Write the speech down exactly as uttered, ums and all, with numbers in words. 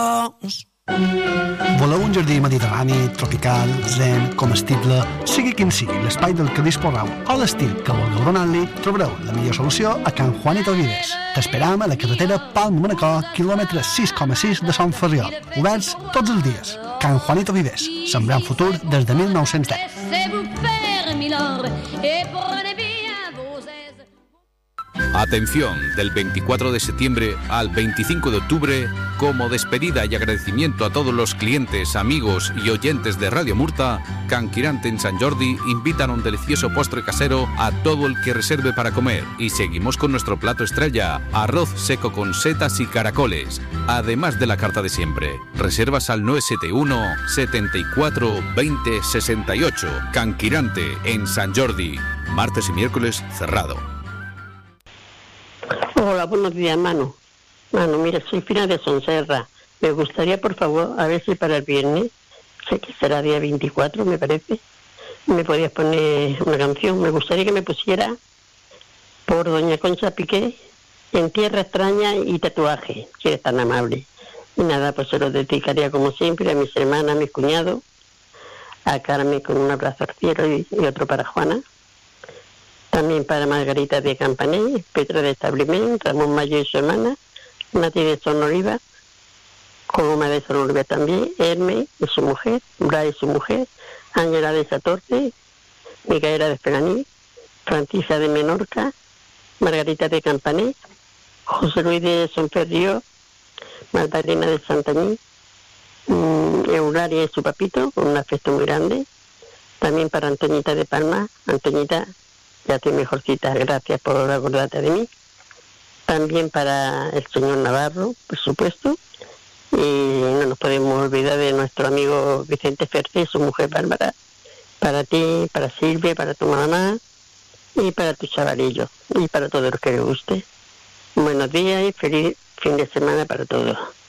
Voleu un jardí mediterrani, tropical, zen, comestible, sigui quin sigui l'espai del que disposeu o l'estil que vulgueu donar-li, trobareu la millor solució a Can Juanito Vives. T'esperam a la carretera Palma-Manacor, quilòmetre sis coma sis de Sant Ferriol. Oberts tots els dies. Can Juanito Vives, sembrant futur des de mil nou-cents deu. Atención, del veinticuatro de septiembre al veinticinco de octubre, como despedida y agradecimiento a todos los clientes, amigos y oyentes de Radio Murta, Can Quirante en Sant Jordi invitan a un delicioso postre casero a todo el que reserve para comer. Y seguimos con nuestro plato estrella, arroz seco con setas y caracoles, además de la carta de siempre. Reservas al nueve siete uno, setenta y cuatro, veinte, sesenta y ocho. Can Quirante en Sant Jordi, martes y miércoles cerrado. Hola, buenos días, Manu. Manu, mira, soy Fina de Sonserra. Me gustaría, por favor, a ver si para el viernes, sé que será día veinticuatro, me parece, me podías poner una canción. Me gustaría que me pusiera por doña Concha Piqué, En tierra extraña y tatuaje, si eres tan amable. Y nada, pues se lo dedicaría como siempre a mis hermanas, a mis cuñados, a Carmen con un abrazo al cielo y, y otro para Juana. También para Margarita de Campanet, Petra de Establiment, Ramón Mayo y su hermana, Nati de Sonoliva, Coloma de Sonoliva también, Hermes y su mujer, Bra y su mujer, Ángela de Satorce, Micaela de Esperaní, Francisca de Menorca, Margarita de Campanet, José Luis de Sonferrío, Magdalena de Santañí, um, Eulalia y su papito, con un afecto muy grande. También para Antoñita de Palma, Antoñita, ya estoy mejorcita, gracias por acordarte de mí. También para el señor Navarro, por supuesto. Y no nos podemos olvidar de nuestro amigo Vicente Ferce y su mujer Bárbara. Para ti, para Silvia, para tu mamá y para tu chavalillo. Y para todos los que les guste. Buenos días y feliz fin de semana para todos.